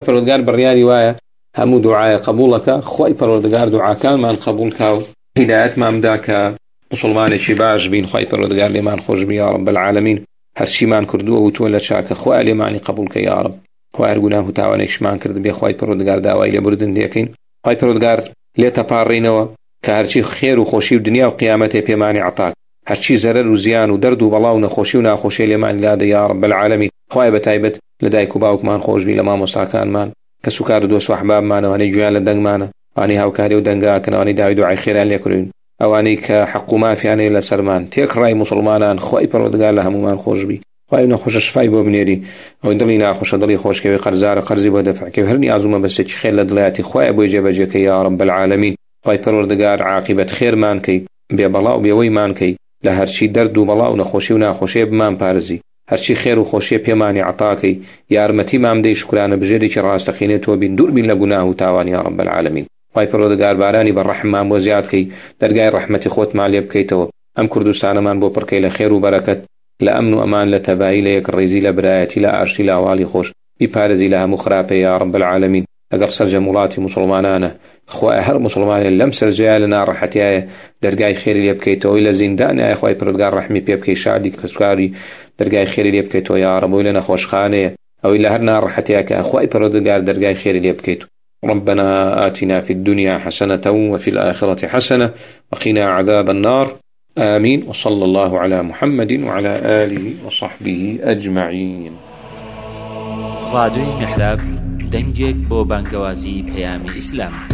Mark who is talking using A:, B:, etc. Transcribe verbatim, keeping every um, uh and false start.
A: پەروەردگار بڕیاری وایە هەموو دوعایە قبولەکە، خۆی پەروەردگار دوعاکانمان قبول کا و هیدایەتمان بدا کە مسلمانێکی باش بین. خۆی پەروەردگار لێمان خۆش بی یا رب العالمین. هەرچیمان کردووە و تۆ لە چاکە خۆی لێمانی قبول کە یا رب. خۆی هەر گوناه و تاوانێکشمان کرد بێ خۆی پەروەردگار داوای لێبوردن دێکەین. خۆی پەروەردگار لێتە پاڕێنەوە کە هەرچی خێر و خۆشی و دنیا و قیامەتێ پێمانی عەتاک، هەرچی زەرەر و زیان و دەرد و بەڵاو و نەخۆشی و ناخۆشی لێمانی لادە یا رب العالمین. خۆی بەتایبەت لە دایک و باوکمان خۆش بی، لە مامۆستاکانمان کە سوکار و دۆست و ئەحبابمانە، ئەوانەی گوێیان لە دەنگمانە، ئەوانەی هاوکاری و دەنگاکەن، ئەوانەی داوای دوعای خێران لێکڕین، ئەوانەی کە حەق و مافیانەیە لەسەرمان تێکڕای مسلمانان. خۆی پەروەردگار لە هەمومان خۆش بی. خۆی نەخۆشە شفای بۆ بنێری، ئەو دڵی ناخۆشە دڵی خۆشکەوی قەرزارە قەرزی بۆ دەفعکەوی هەر نیازومە بەسێکی خێر لە دڵایەتی خۆیە بۆی جێبەجێکە یا رب العالمین. خۆی پەروەردگار عاقبەت خێرمان کەی، بێ بەڵاو بێوەیمان کەی، لە هەرچی دەرد و بەڵاو و نەخۆشی و ناخۆشیە بمان پارێزی، هەرچی خێر و خۆشیە پێمانی عەتاکەی، یارمەتیمان بدەی، شکرانە بژێرێکی ڕاستەقینەی تۆ بین، دوور بین لە گوناه و تاوان یا رب العالمین. خۆی پەروەردگار بارانی بەڕەحممان بۆ زیاد کەی، دەرگای ڕەحمەتی خۆتمان لێ بکەیتەوە، ئەم کوردستانەمان بۆ پڕکەی لە خێر و بەرەکەت، لە ئەمن و ئەمان، لە تەبایی، لە یەکڕێزی، لە برایەتی، لە ئاشتی، لە ئاواڵی خۆش بیپارێزی لە هەموو خراپە یا رب العالمین. ئەگەر سەرجەم وڵاتی مسلمانانە، خۆی هەر مسلمانێ لەم سەرجەیە لە ناڕەحەتیایە دەرگای خێری لێ بکەیتەوەی لە زیندانایە، خۆی پەروەردگار ڕەحمی پێ بکەی، شادی کەسوکاری دەرگای خێری لێ بکەیتەوە یا رب. لە نەخۆشخانەیە ئەوەی لە هەر ناڕەحەتیاکە خۆی پەروەردگار دەرگای خێری لێ بکەیت. ربنا آتنا في الدنيا حسنة وفي الآخرة حسنة وقنا عذاب النار. آمين. وصلى الله على محمد وعلى آله وصحبه أجمعين.
B: راديو محراب دەنگێک بۆ بانگەوازی پەیامی ئیسلام.